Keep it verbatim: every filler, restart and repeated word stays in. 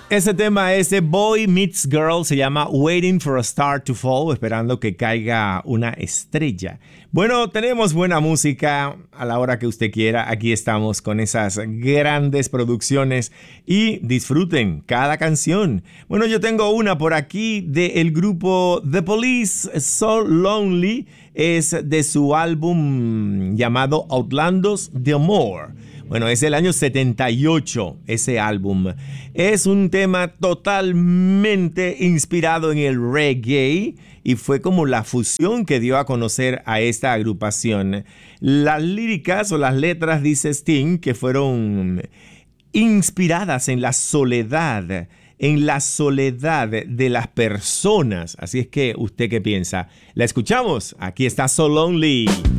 Ese tema, ese Boy Meets Girl, se llama Waiting for a Star to Fall, esperando que caiga una estrella. Bueno, tenemos buena música a la hora que usted quiera. Aquí estamos con esas grandes producciones y disfruten cada canción. Bueno, yo tengo una por aquí del grupo The Police, So Lonely. Es de su álbum llamado Outlandos de Amor. Bueno, es del año setenta y ocho ese álbum. Es un tema totalmente inspirado en el reggae y fue como la fusión que dio a conocer a esta agrupación. Las líricas o las letras, dice Sting, que fueron inspiradas en la soledad, en la soledad de las personas. Así es que, ¿usted qué piensa? La escuchamos. Aquí está So Lonely.